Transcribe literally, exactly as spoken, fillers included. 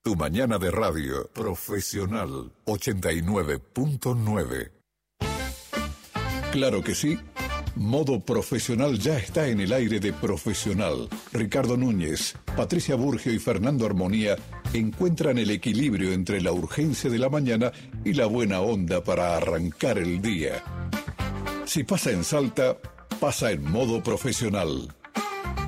Tu mañana de radio profesional ochenta y nueve punto nueve. Claro que sí. Modo Profesional ya está en el aire de Profesional. Ricardo Núñez, Patricia Burgio y Fernando Armonía encuentran el equilibrio entre la urgencia de la mañana y la buena onda para arrancar el día. Si pasa en Salta, pasa en Modo Profesional.